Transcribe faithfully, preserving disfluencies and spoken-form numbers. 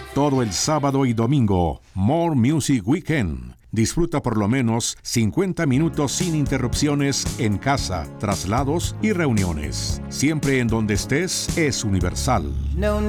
Todo el sábado y domingo, More Music Weekend. Disfruta por lo menos cincuenta minutos sin interrupciones en casa, traslados y reuniones. Siempre en donde estés es Universal. No